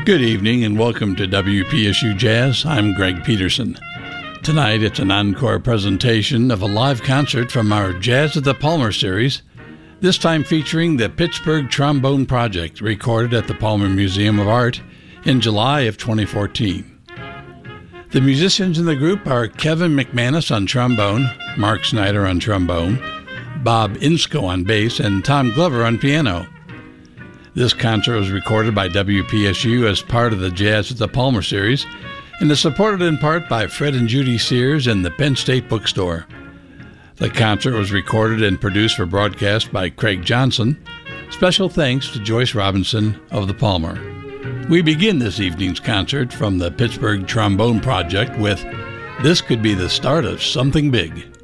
Good evening and welcome to WPSU Jazz. I'm Greg Peterson. Tonight it's an encore presentation of a live concert from our Jazz at the Palmer series, this time featuring the Pittsburgh Trombone Project, recorded at the Palmer Museum of Art in July of 2014. The musicians in the group are Kevin McManus on trombone, Mark Snyder on trombone, Bob Insko on bass, and Tom Glover on piano. This concert was recorded by WPSU as part of the Jazz at the Palmer series and is supported in part by Fred and Judy Sears and the Penn State Bookstore. The concert was recorded and produced for broadcast by Craig Johnson. Special thanks to Joyce Robinson of the Palmer. We begin this evening's concert from the Pittsburgh Trombone Project with "This Could Be the Start of Something Big."